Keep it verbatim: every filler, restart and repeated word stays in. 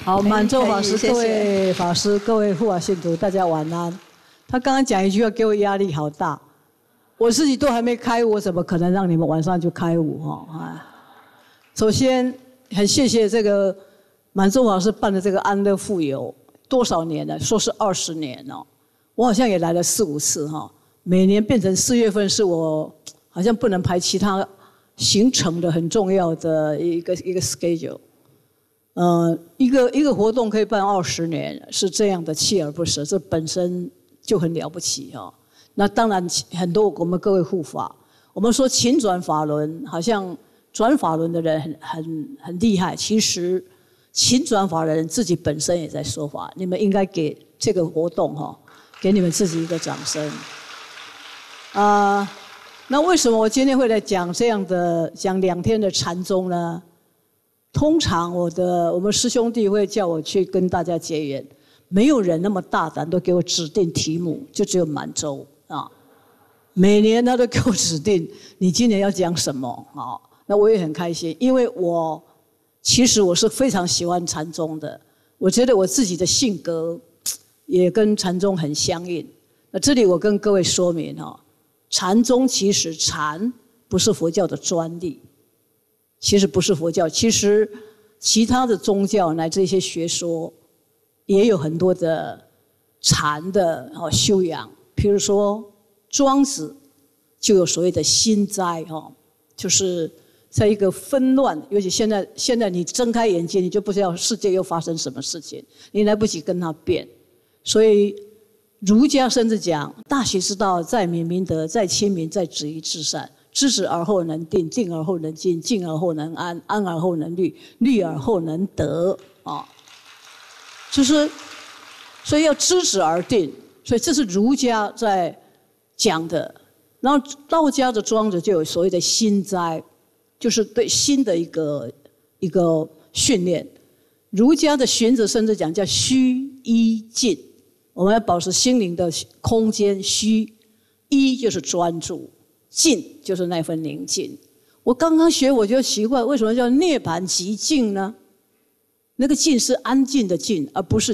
好，满洲法师、 谢谢各位法师、各位护法信徒，大家晚安。他刚刚讲一句话，给我压力好大。我自己都还没开悟，我怎么可能让你们晚上就开悟哈？啊，首先很谢谢这个满洲法师办的这个安乐富有多少年了？说是二十年哦，我好像也来了四五次哈。每年变成四月份是我好像不能排其他行程的很重要的一个一个 schedule。呃，一个一个活动可以办二十年，是这样的锲而不舍，这本身就很了不起哈、哦。那当然，很多我们各位护法，我们说勤转法轮，好像转法轮的人很很很厉害。其实，勤转法的人自己本身也在说法，你们应该给这个活动哈、哦，给你们自己一个掌声。啊、呃，那为什么我今天会来讲这样的讲两天的禅宗呢？通常我的我们师兄弟会叫我去跟大家结缘，没有人那么大胆都给我指定题目，就只有满洲啊。每年他都给我指定，你今年要讲什么啊？那我也很开心，因为我其实我是非常喜欢禅宗的，我觉得我自己的性格也跟禅宗很相应。那这里我跟各位说明哈，禅宗其实禅不是佛教的专利。其实不是佛教，其实其他的宗教乃至一些学说，也有很多的禅的哦修养。譬如说庄子就有所谓的心斋哈，就是在一个纷乱，尤其现在现在你睁开眼睛，你就不知道世界又发生什么事情，你来不及跟它变。所以儒家甚至讲，大学之道，在明明德，在亲民，在止于至善。知止而后能定，定而后能静，静而后能安，安而后能虑，虑而后能得啊。就是，所以要知止而定，所以这是儒家在讲的。然后道家的庄子就有所谓的心斋，就是对心的一个一个训练。儒家的荀子甚至讲叫虚一静，我们要保持心灵的空间虚，一就是专注。静就是那份宁静。我刚刚学我就奇怪，为什么叫涅槃即静呢？那个静是安静的静，而不是